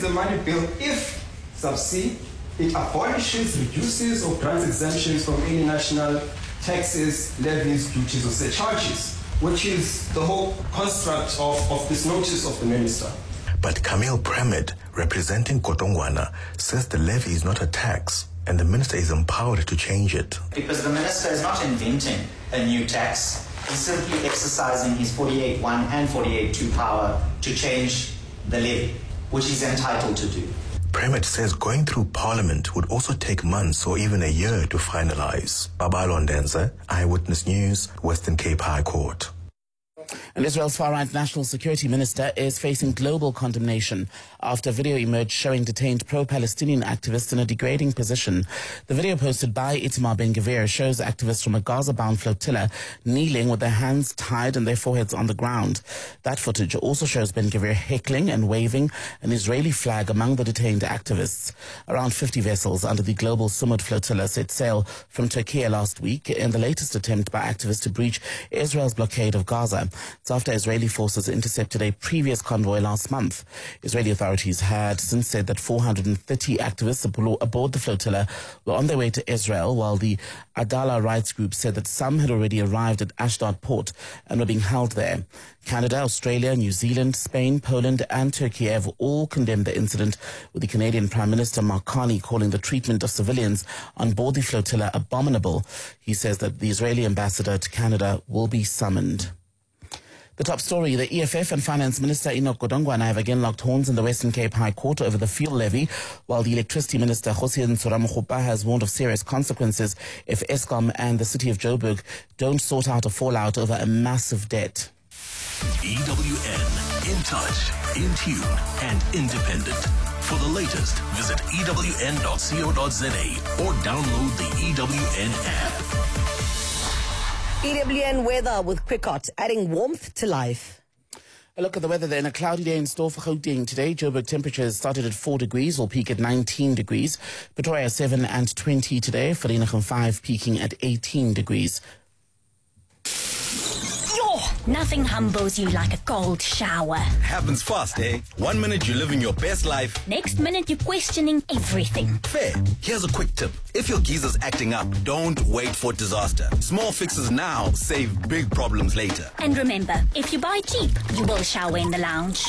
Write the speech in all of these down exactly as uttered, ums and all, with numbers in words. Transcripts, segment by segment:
the money bill if, sub C, it abolishes, reduces, or grants exemptions from any national taxes, levies, duties, or surcharges, which is the whole construct of, of this notice of the minister. But Camille Premed, representing Kotongwana, says the levy is not a tax and the minister is empowered to change it. Because the minister is not inventing a new tax. He's simply exercising his forty-eight one and forty-eight two power to change the levy, which he's entitled to do. Premed says going through Parliament would also take months or even a year to finalize. Babalo Ndenza, Eyewitness News, Western Cape High Court. And Israel's far-right national security minister is facing global condemnation after video emerged showing detained pro-Palestinian activists in a degrading position. The video posted by Itamar Ben-Gvir shows activists from a Gaza-bound flotilla kneeling with their hands tied and their foreheads on the ground. That footage also shows Ben-Gvir heckling and waving an Israeli flag among the detained activists. Around fifty vessels under the global Sumud flotilla set sail from Turkey last week in the latest attempt by activists to breach Israel's blockade of Gaza. It's after Israeli forces intercepted a previous convoy last month. Israeli authorities had since said that four hundred thirty activists aboard the flotilla were on their way to Israel, while the Adala rights group said that some had already arrived at Ashdod port and were being held there. Canada, Australia, New Zealand, Spain, Poland and Turkey have all condemned the incident, with the Canadian Prime Minister Mark Carney calling the treatment of civilians on board the flotilla abominable. He says that the Israeli ambassador to Canada will be summoned. The top story, the E F F and Finance Minister Enoch Godongwana have again locked horns in the Western Cape High Court over the fuel levy, while the Electricity Minister Hossein Soramokgopa has warned of serious consequences if Eskom and the city of Joburg don't sort out a fallout over a massive debt. E W N, in touch, in tune and independent. For the latest, visit E W N dot co dot za or download the E W N app. E W N weather with Quickot, adding warmth to life. A look at the weather then. A cloudy day in store for Gauteng today. Joburg temperatures started at four degrees, will peak at nineteen degrees. Pretoria seven and twenty today. Vereeniging five, peaking at eighteen degrees. Nothing humbles you like a cold shower. Happens fast, eh? One minute you're living your best life. Next minute you're questioning everything. Fair. Here's a quick tip. If your geezer's acting up, don't wait for disaster. Small fixes now save big problems later. And remember, if you buy cheap, you will shower in the lounge.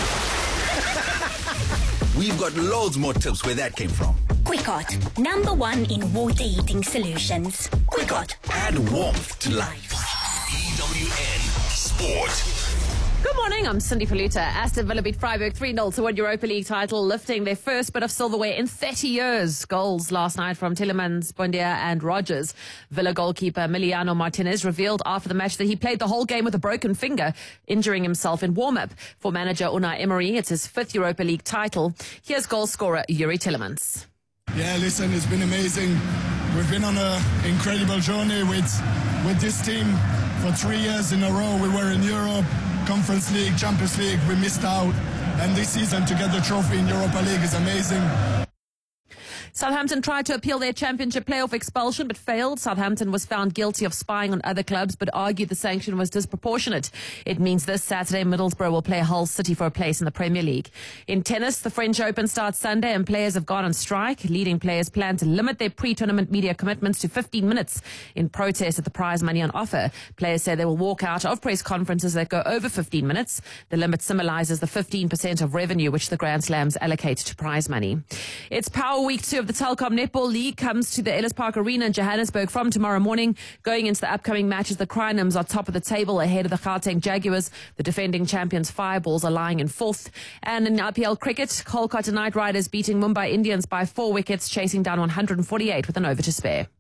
We've got loads more tips where that came from. Quickot, number one in water heating solutions. Quickot, add warmth to life. E W N Sport. Good morning, I'm Cindy Paluta. Aston Villa beat Freiburg three nil to win Europa League title, lifting their first bit of silverware in thirty years. Goals last night from Tielemans, Buendia and Rogers. Villa goalkeeper Emiliano Martinez revealed after the match that he played the whole game with a broken finger, injuring himself in warm-up. For manager Unai Emery, it's his fifth Europa League title. Here's goal scorer Yuri Tielemans. Yeah, listen, it's been amazing. We've been on an incredible journey with, with this team for three years in a row. We were in Europe, Conference League, Champions League. We missed out. And this season to get the trophy in Europa League is amazing. Southampton tried to appeal their championship playoff expulsion but failed. Southampton was found guilty of spying on other clubs but argued the sanction was disproportionate. It means this Saturday Middlesbrough will play Hull City for a place in the Premier League. In tennis, the French Open starts Sunday and players have gone on strike. Leading players plan to limit their pre-tournament media commitments to fifteen minutes in protest at the prize money on offer. Players say they will walk out of press conferences that go over fifteen minutes. The limit symbolizes the fifteen percent of revenue which the Grand Slams allocate to prize money. It's Power Week two of the Telkom Netball League comes to the Ellis Park Arena in Johannesburg from tomorrow morning. Going into the upcoming matches, the Crinums are top of the table ahead of the Gauteng Jaguars. The defending champions Fireballs are lying in fourth. And in I P L cricket, Kolkata Knight Riders beating Mumbai Indians by four wickets, chasing down one hundred forty-eight with an over to spare.